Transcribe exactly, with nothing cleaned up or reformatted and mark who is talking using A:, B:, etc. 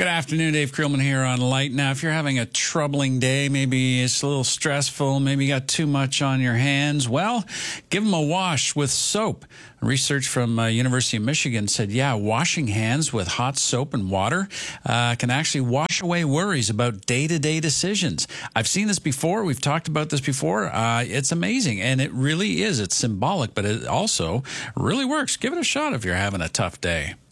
A: Good afternoon, Dave Creelman here on Light. Now, if you're having a troubling day, maybe it's a little stressful, maybe you got too much on your hands, well, give them a wash with soap. Research from uh, University of Michigan said, yeah, washing hands with hot soap and water uh, can actually wash away worries about day-to-day decisions. I've seen this before. We've talked about this before. Uh, it's amazing, and it really is. It's symbolic, but it also really works. Give it a shot if you're having a tough day.